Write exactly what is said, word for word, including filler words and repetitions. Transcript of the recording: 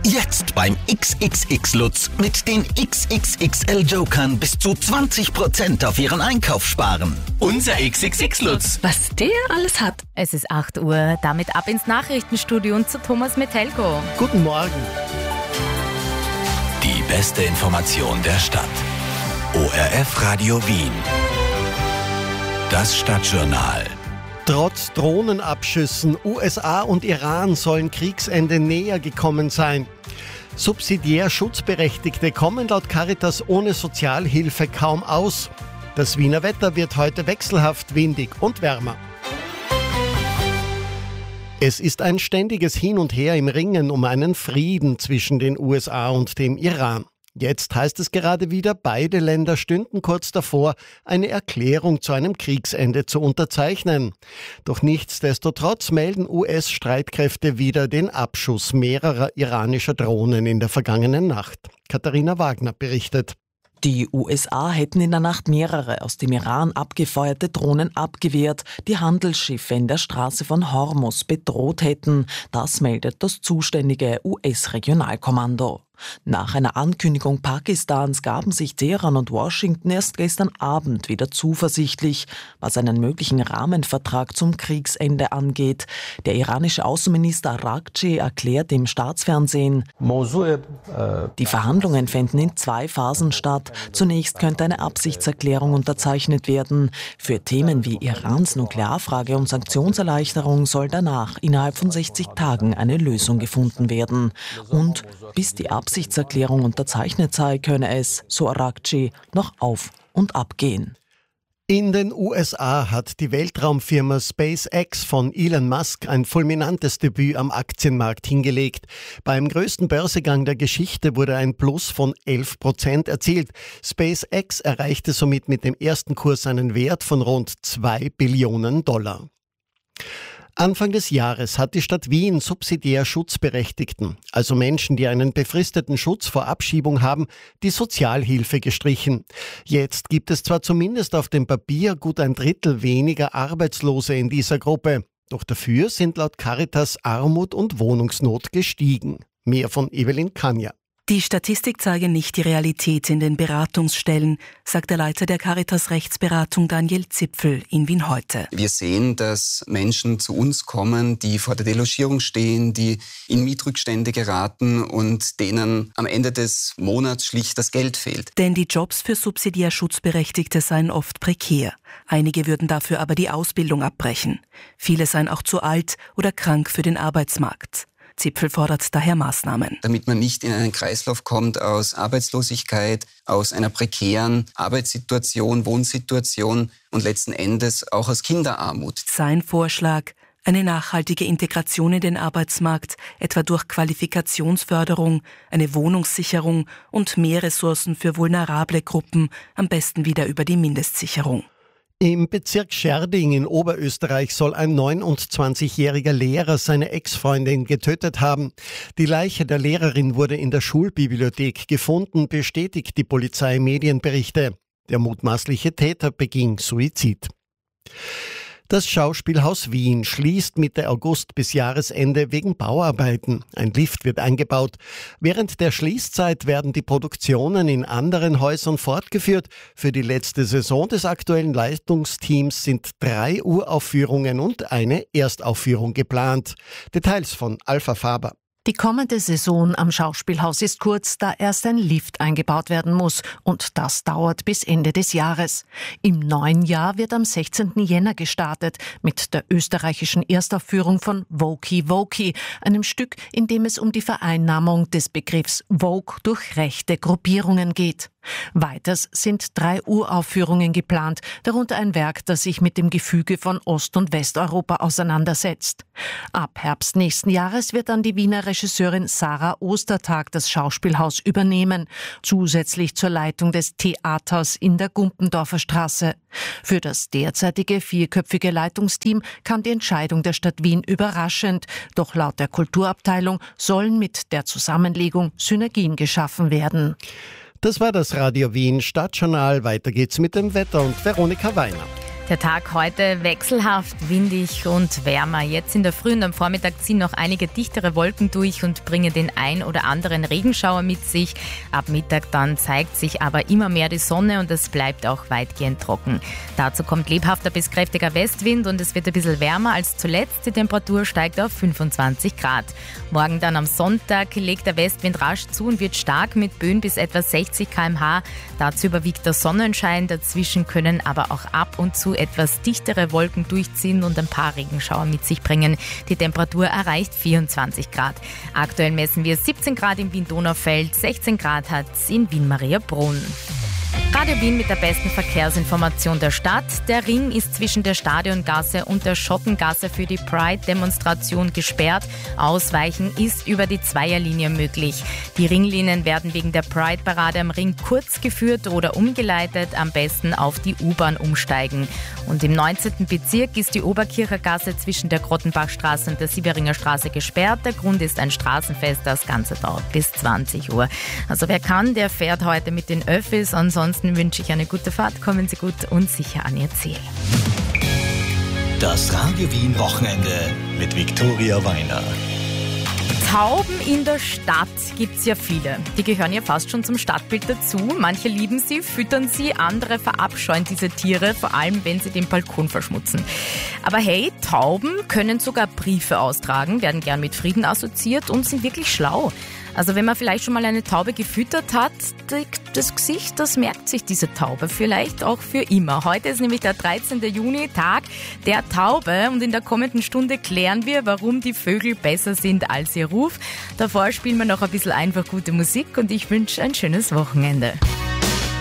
Jetzt beim X X X Lutz mit den X X X L-Jokern bis zu zwanzig Prozent auf Ihren Einkauf sparen. Unser X X X Lutz. Was der alles hat. Es ist acht Uhr, damit ab ins Nachrichtenstudio und zu Thomas Metelko. Guten Morgen. Die beste Information der Stadt. O R F Radio Wien. Das Stadtjournal. Trotz Drohnenabschüssen, U S A und Iran sollen Kriegsende näher gekommen sein. Subsidiär Schutzberechtigte kommen laut Caritas ohne Sozialhilfe kaum aus. Das Wiener Wetter wird heute wechselhaft windig und wärmer. Es ist ein ständiges Hin und Her im Ringen um einen Frieden zwischen den U S A und dem Iran. Jetzt heißt es gerade wieder, beide Länder stünden kurz davor, eine Erklärung zu einem Kriegsende zu unterzeichnen. Doch nichtsdestotrotz melden U S-Streitkräfte wieder den Abschuss mehrerer iranischer Drohnen in der vergangenen Nacht. Katharina Wagner berichtet. Die U S A hätten in der Nacht mehrere aus dem Iran abgefeuerte Drohnen abgewehrt, die Handelsschiffe in der Straße von Hormuz bedroht hätten. Das meldet das zuständige U S-Regionalkommando. Nach einer Ankündigung Pakistans gaben sich Teheran und Washington erst gestern Abend wieder zuversichtlich, was einen möglichen Rahmenvertrag zum Kriegsende angeht. Der iranische Außenminister Araghchi erklärt im Staatsfernsehen, die Verhandlungen fänden in zwei Phasen statt. Zunächst könnte eine Absichtserklärung unterzeichnet werden. Für Themen wie Irans Nuklearfrage und Sanktionserleichterung soll danach innerhalb von sechzig Tagen eine Lösung gefunden werden. Und bis die Absichtserklärung unterzeichnet sei, könne es, so Araghchi, noch auf und ab gehen. In den U S A hat die Weltraumfirma SpaceX von Elon Musk ein fulminantes Debüt am Aktienmarkt hingelegt. Beim größten Börsegang der Geschichte wurde ein Plus von elf Prozent erzielt. SpaceX erreichte somit mit dem ersten Kurs einen Wert von rund zwei Billionen Dollar. Anfang des Jahres hat die Stadt Wien subsidiär Schutzberechtigten, also Menschen, die einen befristeten Schutz vor Abschiebung haben, die Sozialhilfe gestrichen. Jetzt gibt es zwar zumindest auf dem Papier gut ein Drittel weniger Arbeitslose in dieser Gruppe, doch dafür sind laut Caritas Armut und Wohnungsnot gestiegen. Mehr von Evelyn Kanja. Die Statistik zeige nicht die Realität in den Beratungsstellen, sagt der Leiter der Caritas Rechtsberatung Daniel Zipfel in Wien heute. Wir sehen, dass Menschen zu uns kommen, die vor der Delogierung stehen, die in Mietrückstände geraten und denen am Ende des Monats schlicht das Geld fehlt. Denn die Jobs für subsidiär Schutzberechtigte seien oft prekär. Einige würden dafür aber die Ausbildung abbrechen. Viele seien auch zu alt oder krank für den Arbeitsmarkt. Zipfel fordert daher Maßnahmen. Damit man nicht in einen Kreislauf kommt aus Arbeitslosigkeit, aus einer prekären Arbeitssituation, Wohnsituation und letzten Endes auch aus Kinderarmut. Sein Vorschlag: eine nachhaltige Integration in den Arbeitsmarkt, etwa durch Qualifikationsförderung, eine Wohnungssicherung und mehr Ressourcen für vulnerable Gruppen, am besten wieder über die Mindestsicherung. Im Bezirk Scherding in Oberösterreich soll ein neunundzwanzigjähriger Lehrer seine Ex-Freundin getötet haben. Die Leiche der Lehrerin wurde in der Schulbibliothek gefunden, bestätigt die Polizei Medienberichte. Der mutmaßliche Täter beging Suizid. Das Schauspielhaus Wien schließt Mitte August bis Jahresende wegen Bauarbeiten. Ein Lift wird eingebaut. Während der Schließzeit werden die Produktionen in anderen Häusern fortgeführt. Für die letzte Saison des aktuellen Leitungsteams sind drei Uraufführungen und eine Erstaufführung geplant. Details von Alpha Faber. Die kommende Saison am Schauspielhaus ist kurz, da erst ein Lift eingebaut werden muss, und das dauert bis Ende des Jahres. Im neuen Jahr wird am sechzehnten Jänner gestartet mit der österreichischen Erstaufführung von Wokey Wokey, einem Stück, in dem es um die Vereinnahmung des Begriffs Woke durch rechte Gruppierungen geht. Weiters sind drei Uraufführungen geplant, darunter ein Werk, das sich mit dem Gefüge von Ost- und Westeuropa auseinandersetzt. Ab Herbst nächsten Jahres wird dann die Wiener Regisseurin Sarah Ostertag das Schauspielhaus übernehmen, zusätzlich zur Leitung des Theaters in der Gumpendorfer Straße. Für das derzeitige vierköpfige Leitungsteam kam die Entscheidung der Stadt Wien überraschend, doch laut der Kulturabteilung sollen mit der Zusammenlegung Synergien geschaffen werden. Das war das Radio Wien Stadtjournal. Weiter geht's mit dem Wetter und Veronika Weiner. Der Tag heute wechselhaft, windig und wärmer. Jetzt in der Früh und am Vormittag ziehen noch einige dichtere Wolken durch und bringen den ein oder anderen Regenschauer mit sich. Ab Mittag dann zeigt sich aber immer mehr die Sonne und es bleibt auch weitgehend trocken. Dazu kommt lebhafter bis kräftiger Westwind und es wird ein bisschen wärmer als zuletzt. Die Temperatur steigt auf fünfundzwanzig Grad. Morgen dann am Sonntag legt der Westwind rasch zu und wird stark mit Böen bis etwa sechzig Kilometer pro Stunde. Dazu überwiegt der Sonnenschein. Dazwischen können aber auch ab und zu etwas dichtere Wolken durchziehen und ein paar Regenschauer mit sich bringen. Die Temperatur erreicht vierundzwanzig Grad. Aktuell messen wir siebzehn Grad im Wien-Donaufeld, sechzehn Grad hat es in Wien-Mariabrunn. Radio Wien mit der besten Verkehrsinformation der Stadt. Der Ring ist zwischen der Stadiongasse und der Schottengasse für die Pride-Demonstration gesperrt. Ausweichen ist über die Zweierlinie möglich. Die Ringlinien werden wegen der Pride-Parade am Ring kurz geführt oder umgeleitet, am besten auf die U-Bahn umsteigen. Und im neunzehnten Bezirk ist die Oberkircher Gasse zwischen der Grottenbachstraße und der Sieberinger Straße gesperrt. Der Grund ist ein Straßenfest, das Ganze dauert bis zwanzig Uhr. Also wer kann, der fährt heute mit den Öffis. Ansonsten wünsche ich eine gute Fahrt, kommen Sie gut und sicher an Ihr Ziel. Das Radio Wien Wochenende mit Viktoria Weiner. Tauben in der Stadt gibt's ja viele. Die gehören ja fast schon zum Stadtbild dazu. Manche lieben sie, füttern sie, andere verabscheuen diese Tiere, vor allem wenn sie den Balkon verschmutzen. Aber hey, Tauben können sogar Briefe austragen, werden gern mit Frieden assoziiert und sind wirklich schlau. Also wenn man vielleicht schon mal eine Taube gefüttert hat, das Gesicht, das merkt sich diese Taube vielleicht auch für immer. Heute ist nämlich der dreizehnte Juni, Tag der Taube, und in der kommenden Stunde klären wir, warum die Vögel besser sind als ihr Ruf. Davor spielen wir noch ein bisschen einfach gute Musik und ich wünsche ein schönes Wochenende.